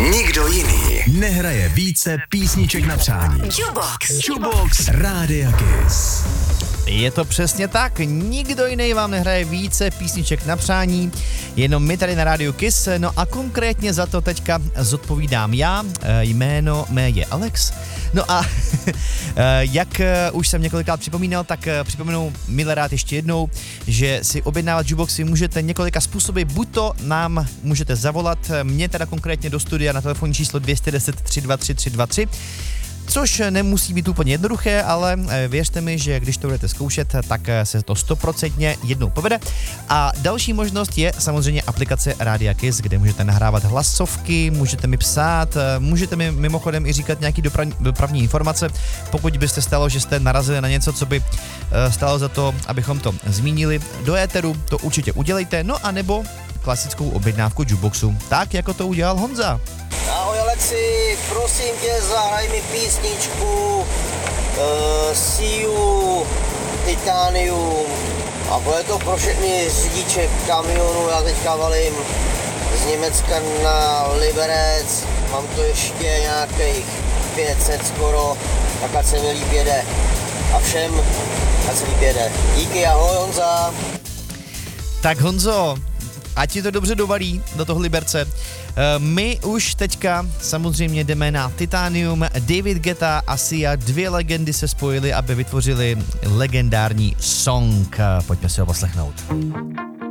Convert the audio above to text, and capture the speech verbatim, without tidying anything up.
Nikdo jiný nehraje více písniček na přání. Jukebox. Jukebox Rádia Kiss. Je to přesně tak, nikdo jiný vám nehraje více písniček na přání, jenom my tady na rádiu Kiss, no a konkrétně za to teďka zodpovídám já, jméno mé je Alex, no a jak už jsem několikrát připomínal, tak připomenu milé rád ještě jednou, že si objednávat jukeboxy můžete několika způsoby, buď to nám můžete zavolat, mě teda konkrétně do studia na telefonní číslo dvě jedna nula tři dva tři tři dva tři, což nemusí být úplně jednoduché, ale věřte mi, že když to budete zkoušet, tak se to stoprocentně jednou povede. A další možnost je samozřejmě aplikace Rádia Kiss, kde můžete nahrávat hlasovky, můžete mi psát, můžete mi mimochodem i říkat nějaký dopravní, dopravní informace, pokud byste stalo, že jste narazili na něco, co by stalo za to, abychom to zmínili do éteru, to určitě udělejte, no a nebo klasickou objednávku jukeboxu, tak jako to udělal Honza. Ahoj Alexi, prosím tě, zahraj mi písničku uh, See You, Titanium a bude to pro všechny řidiče kamionů, já teďka valím z Německa na Liberec, mám to ještě nějakých pět set skoro, tak ať se mi líp jede a všem ať se líp jede. Díky, ahoj Honza. Tak Honzo, ať ti to dobře dovalí do toho Liberce. My už teďka samozřejmě jdeme na Titanium. David Guetta a Sia, dvě legendy se spojily, aby vytvořili legendární song. Pojďme si ho poslechnout.